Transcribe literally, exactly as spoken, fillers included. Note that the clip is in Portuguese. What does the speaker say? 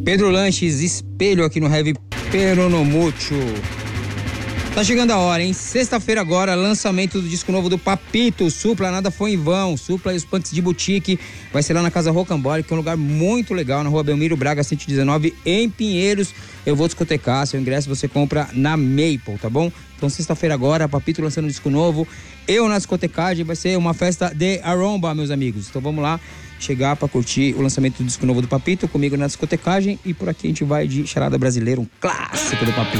Pedro Lanches, espelho aqui no Heavy Peronomucho. Tá chegando a hora, hein? Sexta-feira agora, lançamento do disco novo do Papito, Supla, Nada Foi em Vão, Supla e os Punks de Boutique. Vai ser lá na Casa Rocambole, que é um lugar muito legal, na Rua Belmiro Braga, cento e dezenove, em Pinheiros. Eu vou discotecar, seu ingresso você compra na Maple, tá bom? Então, sexta-feira agora, Papito lançando um disco novo. Eu na discotecagem, vai ser uma festa de arromba, meus amigos. Então, vamos lá, chegar pra curtir o lançamento do disco novo do Papito, comigo na discotecagem. E por aqui a gente vai de Charada Brasileira, um clássico do Papito.